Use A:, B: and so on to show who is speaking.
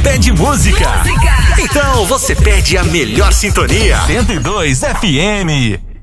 A: pede música. Então você pede a melhor sintonia. 102 FM.